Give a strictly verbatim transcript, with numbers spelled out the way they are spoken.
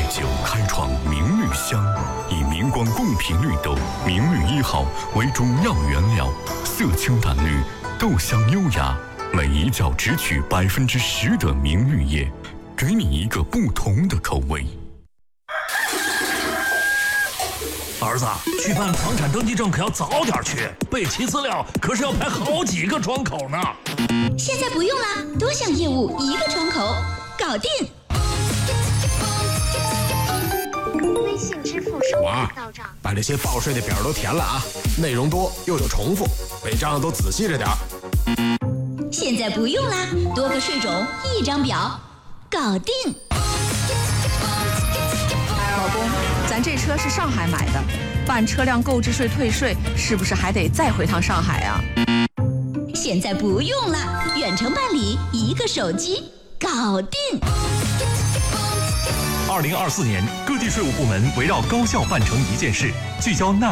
九开创明绿香，以明光共频绿豆明绿一号为中药原料，色清淡绿，豆香优雅，每一角只取百分之十的明绿叶，给你一个不同的口味。 儿子，去办房产登记证可要早点去，备齐资料可是要排好几个窗口呢。 现在不用了，多项业务一个窗口，搞定。 微信支付收款到账， 把这些报税的表都填了啊，内容多又有重复，每张都仔细着点。 现在不用啦，多个税种一张表，搞定。 老公，咱这车是上海买的，办车辆购置税退税是不是还得再回趟上海啊？ 现在不用了，远程办理，一个手机，搞定。 二零二四年，各地税务部门围绕高效办成一件事，聚焦纳